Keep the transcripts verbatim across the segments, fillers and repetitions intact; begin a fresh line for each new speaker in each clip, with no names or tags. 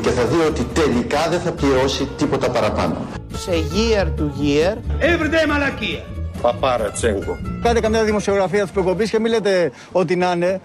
και θα δει ότι τελικά δεν θα πληρώσει τίποτα παραπάνω.
Σε year to year.
Everyday μαλακία.
Παπάρα Τσέγκο.
Κάντε καμιά δημοσιογραφία της προκοπής και μην λέτε ότι να είναι.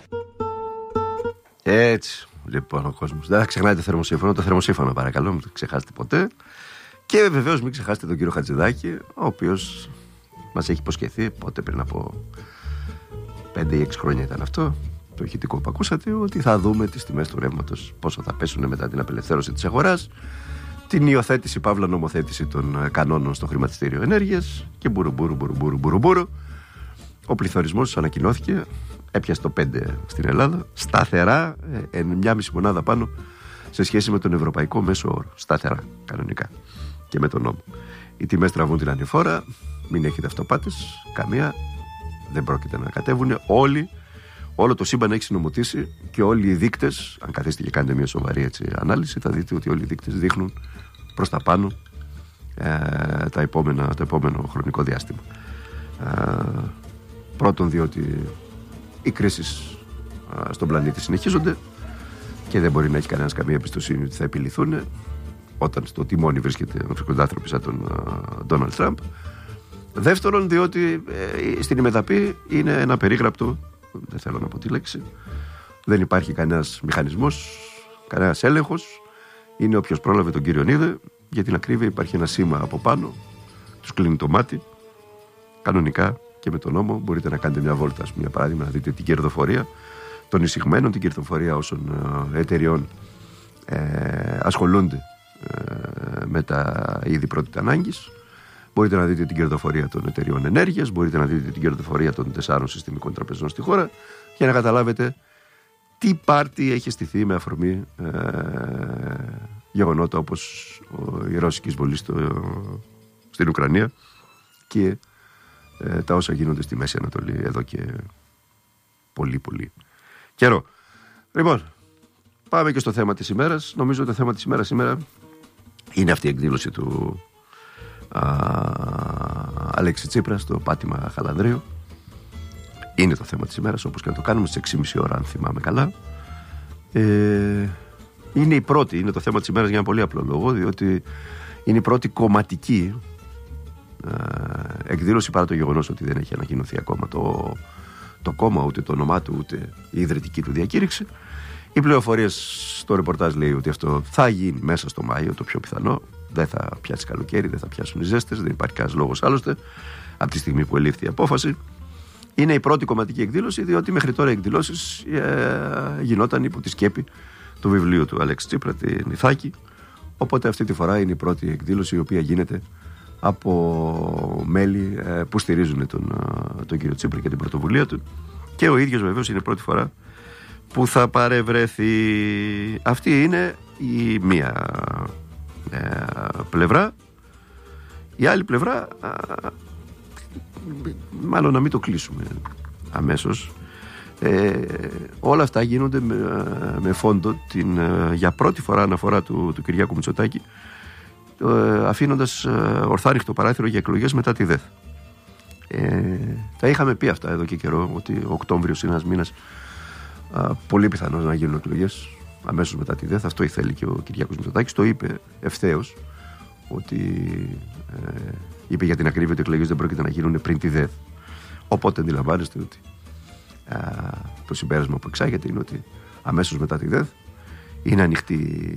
Έτσι λοιπόν ο κόσμος. Δεν θα ξεχνάτε το θερμοσύμφωνο. Το θερμοσύμφωνο παρακαλώ, μην το ξεχάσετε ποτέ. Και βεβαίως μην ξεχάσετε τον κύριο Χατζηδάκη, ο οποίος μας έχει υποσχεθεί πότε πριν από πέντε ή έξι χρόνια ήταν αυτό, το ηχητικό που ακούσατε, ότι θα δούμε τις τιμές του ρεύματος, πόσο θα πέσουν μετά την απελευθέρωση της αγοράς, την υιοθέτηση, παύλα νομοθέτηση των κανόνων στο χρηματιστήριο ενέργειας και μπουρου μπουρου μπουρου μπουρου μπουρου μπουρου. Ο πληθωρισμός ανακοινώθηκε, έπιασε το πέντε στην Ελλάδα, σταθερά, ε, μια μισή μονάδα πάνω σε σχέση με τον ευρωπαϊκό μέσο όρο. Σταθερά, κανονικά. Και με τον νόμο. Οι τιμές τραβούν την ανηφόρα, μην έχετε αυτοπάτες, καμία, δεν πρόκειται να κατέβουν. Όλοι, όλο το σύμπαν έχει συνομωτήσει και όλοι οι δείκτες, αν καθίσετε και κάνετε μια σοβαρή έτσι, ανάλυση, θα δείτε ότι όλοι οι δείκτες δείχνουν προς τα πάνω ε, τα επόμενα, το επόμενο χρονικό διάστημα. Ε, πρώτον, διότι οι κρίσεις ε, στον πλανήτη συνεχίζονται και δεν μπορεί να έχει κανένας καμία εμπιστοσύνη ότι θα επιληθούν όταν στο τιμόνι βρίσκεται βρίσκονται άνθρωποι σαν τον Ντόναλντ Τραμπ. Δεύτερον, διότι ε, στην ημεδαπή είναι ένα περίγραπτο, δεν θέλω να πω τη λέξη, δεν υπάρχει κανένας μηχανισμός, κανένας έλεγχος, είναι όποιος πρόλαβε τον κύριο Νίδε, για την ακρίβεια υπάρχει ένα σήμα από πάνω, τους κλείνει το μάτι, κανονικά και με τον νόμο μπορείτε να κάνετε μια βόλτα, ας πούμε, για παράδειγμα, να δείτε την κερδοφορία των εισηγμένων, την κερδοφορία όσων ε, εταιριών ε, ασχολούνται ε, με τα είδη πρώτης ανάγκης. Μπορείτε να δείτε την κερδοφορία των εταιριών ενέργειας, μπορείτε να δείτε την κερδοφορία των τεσσάρων συστημικών τραπεζών στη χώρα για να καταλάβετε τι πάρτι έχει στηθεί με αφορμή ε, γεγονότα όπως η ρώσικη εισβολή στο, στην Ουκρανία και ε, τα όσα γίνονται στη Μέση Ανατολή εδώ και πολύ πολύ καιρό. Λοιπόν, πάμε και στο θέμα της ημέρας. Νομίζω ότι το θέμα της ημέρας σήμερα είναι αυτή η εκδήλωση του α, Αλέξη Τσίπρα στο πάτημα Χαλανδρίου. Είναι το θέμα της ημέρας, όπως και να το κάνουμε στις έξι και μισή ώρα, αν θυμάμαι καλά. Ε, είναι η πρώτη, είναι το θέμα της ημέρας για ένα πολύ απλό λόγο, διότι είναι η πρώτη κομματική ε, εκδήλωση, παρά το γεγονός ότι δεν έχει ανακοινωθεί ακόμα το, το κόμμα, ούτε το όνομά του, ούτε η ιδρυτική του διακήρυξη. Οι πληροφορίες στο ρεπορτάζ λέει ότι αυτό θα γίνει μέσα στο Μάιο, το πιο πιθανό. Δεν θα πιάσει καλοκαίρι, δεν θα πιάσουν οι ζέστες, δεν υπάρχει κανένας λόγος άλλωστε από τη στιγμή που ελήφθη η απόφαση. Είναι η πρώτη κομματική εκδήλωση, διότι μέχρι τώρα οι εκδηλώσεις ε, γινόταν υπό τη σκέπη του βιβλίου του Αλέξη Τσίπρα, την Ιθάκη. Οπότε αυτή τη φορά είναι η πρώτη εκδήλωση η οποία γίνεται από μέλη ε, που στηρίζουν τον, τον κύριο Τσίπρα και την πρωτοβουλία του. Και ο ίδιος βεβαίως είναι η πρώτη φορά που θα παρευρεθεί. Αυτή είναι η μία ε, πλευρά. Η άλλη πλευρά, ε, μάλλον να μην το κλείσουμε αμέσως, ε, όλα αυτά γίνονται με, με φόντο την ε, για πρώτη φορά αναφορά του, του Κυριάκου Μητσοτάκη, ε, αφήνοντας ε, ορθάριχτο παράθυρο για εκλογές μετά τη ΔΕΘ. Ε, τα είχαμε πει αυτά εδώ και καιρό, ότι ο Οκτώβριος είναι ένας μήνας α, πολύ πιθανός να γίνουν εκλογές αμέσως μετά τη ΔΕΘ. Αυτό ήθελε και ο Κυριάκος Μητσοτάκης, το είπε ευθέως, ότι ε, είπε για την ακρίβεια ότι οι εκλογές δεν πρόκειται να γίνουν πριν τη ΔΕΘ. Οπότε αντιλαμβάνεστε ότι α, το συμπέρασμα που εξάγεται είναι ότι αμέσως μετά τη ΔΕΘ είναι ανοιχτή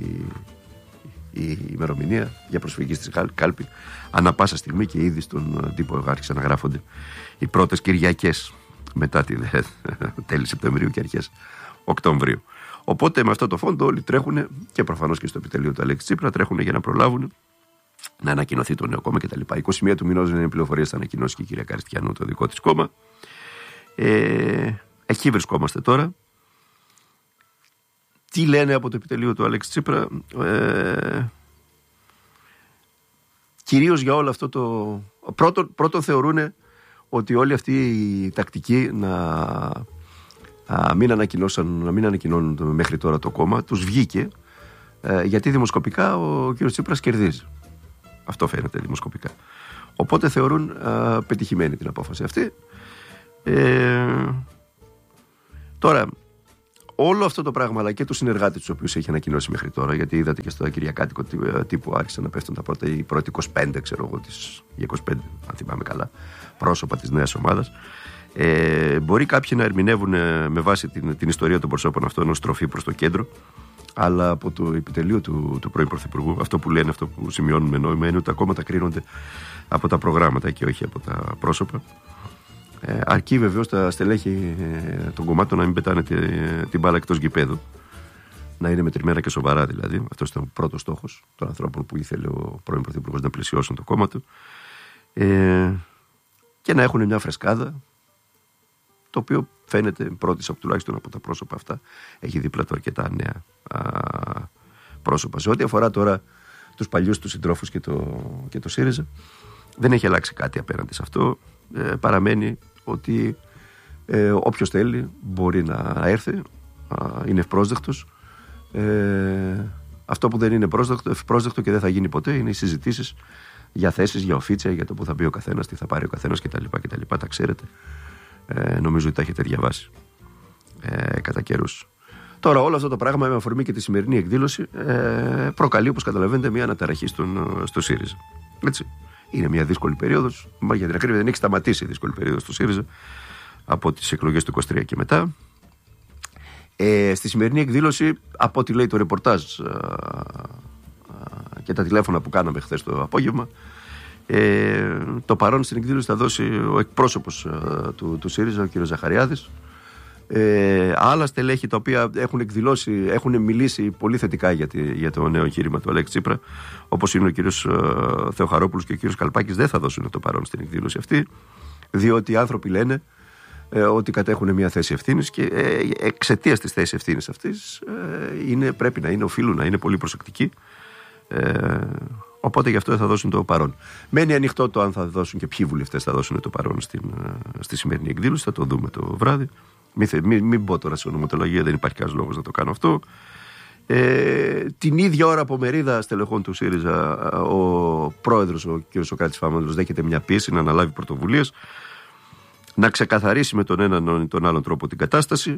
η ημερομηνία για προσφυγή στη κάλπη ανά πάσα στιγμή, και ήδη στον τύπο άρχισαν να γράφονται οι πρώτες Κυριακές μετά τη ΔΕΘ, τέλη Σεπτεμβρίου και αρχές Οκτωβρίου. Οπότε με αυτό το φόντο όλοι τρέχουν, και προφανώς και στο επιτελείο του Αλέξη Τσίπρα τρέχουν για να προλάβουν να ανακοινωθεί το νέο κόμμα κτλ. είκοσι μία του μηνός είναι οι πληροφορίες, θα ανακοινώσει και η κυρία Καριστιανού το δικό της κόμμα. Ε, εκεί βρισκόμαστε τώρα. Τι λένε από το επιτελείο του Αλέξη Τσίπρα? Ε, κυρίως για όλο αυτό το... Πρώτον, πρώτον θεωρούν ότι όλη αυτή η τακτική να, α, μην, να μην ανακοινώνουν μέχρι τώρα το κόμμα τους βγήκε, ε, γιατί δημοσκοπικά ο κ. Τσίπρας κερδίζει. Αυτό φαίνεται δημοσκοπικά. Οπότε θεωρούν α, πετυχημένη την απόφαση αυτή. Ε, τώρα, όλο αυτό το πράγμα, αλλά και του συνεργάτε του οποίου έχει ανακοινώσει μέχρι τώρα, γιατί είδατε και στο Κυριακάτικο τύπου άρχισαν να πέφτουν τα πρώτα, οι πρώτοι είκοσι πέντε, ξέρω εγώ, τις, είκοσι πέντε, αν θυμάμαι καλά, πρόσωπα της νέας ομάδας. Ε, μπορεί κάποιοι να ερμηνεύουν με βάση την, την ιστορία των προσώπων αυτών ως στροφή προς το κέντρο, αλλά από το επιτελείο του, του πρώην Πρωθυπουργού, αυτό που λένε, αυτό που σημειώνουν με νόημα, είναι ότι τα κόμματα κρίνονται από τα προγράμματα και όχι από τα πρόσωπα. Ε, αρκεί βεβαίως τα στελέχη ε, των κομμάτων να μην πετάνε τη, την μπάλα εκτός γηπέδου, να είναι μετρημένα και σοβαρά δηλαδή. Αυτό ήταν ο πρώτος στόχος των ανθρώπων που ήθελε ο πρώην Πρωθυπουργός να πλαισιώσουν το κόμμα του. Ε, και να έχουν μια φρεσκάδα, το οποίο φαίνεται πρώτης από τουλάχιστον από τα πρόσωπα αυτά. Έχει δίπλα του αρκετά νέα α, πρόσωπα. Σε ό,τι αφορά τώρα τους παλιούς τους συντρόφους και το, και το ΣΥΡΙΖΑ, δεν έχει αλλάξει κάτι απέναντι σε αυτό. Ε, παραμένει ότι ε, όποιος θέλει μπορεί να έρθει, α, είναι ευπρόσδεκτος. Ε, αυτό που δεν είναι πρόσδεκτο, ευπρόσδεκτο και δεν θα γίνει ποτέ είναι οι συζητήσεις για θέσεις, για οφίτσια, για το που θα μπει ο καθένας, τι θα πάρει ο καθένας κτλ. κτλ. Τα ξέρετε. Ε, νομίζω ότι τα έχετε διαβάσει ε, κατά καιρούς. Τώρα όλο αυτό το πράγμα με αφορμή και τη σημερινή εκδήλωση ε, προκαλεί, όπως καταλαβαίνετε, μια αναταραχή στον, στο ΣΥΡΙΖΑ. Έτσι. Είναι μια δύσκολη περίοδος, μα για την ακρίβεια δεν έχει σταματήσει η δύσκολη περίοδος στο ΣΥΡΙΖΑ από τις εκλογές του είκοσι τρία και μετά. Ε, στη σημερινή εκδήλωση, από ό,τι λέει το ρεπορτάζ α, α, και τα τηλέφωνα που κάναμε χθες το απόγευμα, ε, το παρόν στην εκδήλωση θα δώσει ο εκπρόσωπος α, του, του ΣΥΡΙΖΑ, ο κ. Ζαχαριάδης. Ε, άλλα στελέχη τα οποία έχουν εκδηλώσει, έχουν μιλήσει πολύ θετικά για, τη, για το νέο εγχείρημα του Αλέξη Τσίπρα, όπως είναι ο κ. Θεοχαρόπουλος και ο κ. Καλπάκης, δεν θα δώσουν το παρόν στην εκδήλωση αυτή, διότι οι άνθρωποι λένε ε, ότι κατέχουν μια θέση ευθύνης και ε, εξαιτίας της θέσης ευθύνης αυτής ε, είναι, πρέπει να είναι, οφείλουν να είναι πολύ προσεκτικοί. Ε, οπότε γι' αυτό δεν θα δώσουν το παρόν. Μένει ανοιχτό το αν θα δώσουν και ποιοι βουλευτές θα δώσουν το παρόν στην, στη σημερινή εκδήλωση, θα το δούμε το βράδυ. Μην, μην, μην πω τώρα σε ονοματολογία, δεν υπάρχει κανένας λόγος να το κάνω αυτό. Ε, την ίδια ώρα από μερίδα στελεχών του ΣΥΡΙΖΑ, ο πρόεδρος, ο κ. Σωκράτης Φαμάνδρος, δέχεται μια πίεση να αναλάβει πρωτοβουλίες, να ξεκαθαρίσει με τον έναν ή τον άλλον τρόπο την κατάσταση.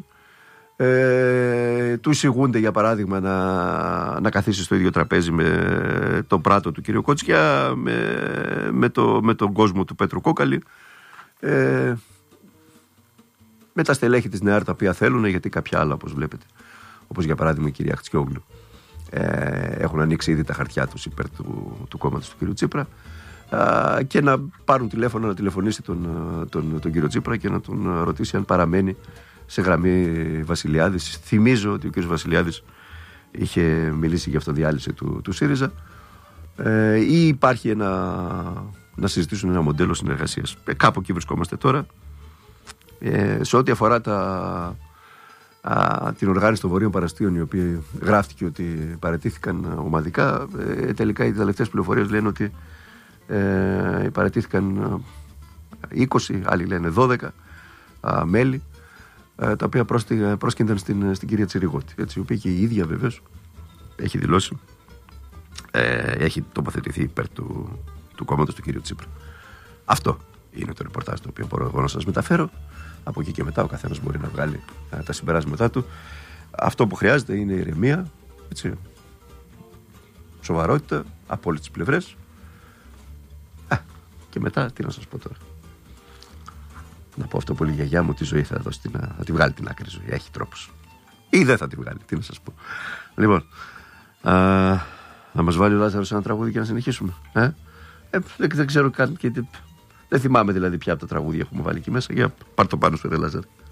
Ε, του εισηγούνται, για παράδειγμα, να, να καθίσει στο ίδιο τραπέζι με τον πράτο του κ. Κότσια, με, με, το, με τον κόσμο του Πέτρου Κόκαλη. Ε, με τα στελέχη της ΝΕΑΡ τα οποία θέλουν, γιατί κάποια άλλα, όπως βλέπετε, όπως για παράδειγμα η κυρία Χτσιόγλου, ε, έχουν ανοίξει ήδη τα χαρτιά τους υπέρ του, του κόμματος του κ. Τσίπρα, ε, και να πάρουν τηλέφωνο, να τηλεφωνήσει τον, τον, τον κ. Τσίπρα και να τον ρωτήσει αν παραμένει σε γραμμή Βασιλιάδης. Θυμίζω ότι ο κ. Βασιλιάδης είχε μιλήσει για αυτοδιάλυση του, του ΣΥΡΙΖΑ, ε, ή υπάρχει ένα, να συζητήσουν ένα μοντέλο συνεργασίας. Ε, κάπου εκεί βρισκόμαστε τώρα. Ε, σε ό,τι αφορά τα, α, την οργάνωση των Βορείων Παραστίων, οι οποίοι γράφτηκε ότι παραιτήθηκαν ομαδικά, ε, τελικά οι τελευταίες πληροφορίες λένε ότι ε, παραιτήθηκαν είκοσι, άλλοι λένε δώδεκα α, μέλη, α, τα οποία πρόσκυνταν στην, στην κυρία Τσιριγώτη, έτσι, η οποία και η ίδια βεβαίως έχει δηλώσει, ε, έχει τοποθετηθεί υπέρ του, του κόμματος του κυρίου Τσίπρα. Αυτό είναι το ρεπορτάζ το οποίο μπορώ εγώ να σας μεταφέρω. Από εκεί και μετά ο καθένας μπορεί να βγάλει α, τα συμπεράσματά του. Αυτό που χρειάζεται είναι ηρεμία, έτσι, σοβαρότητα από όλες τις πλευρές. Α, και μετά τι να σας πω τώρα. Να πω αυτό που λέει η γιαγιά μου, τη ζωή θα δώσει, την, θα τη βγάλει την άκρη ζωή. Έχει τρόπους. Ή δεν θα τη βγάλει, τι να σας πω. Λοιπόν, α, να μας βάλει ο Λάζαρος ένα τραγούδι και να συνεχίσουμε. Ε? Ε, δεν, δεν ξέρω καν και... Δεν θυμάμαι δηλαδή ποια από τα τραγούδια έχουμε βάλει εκεί μέσα. Για πάρ' το πάνω σου, ρε Λάζαρε.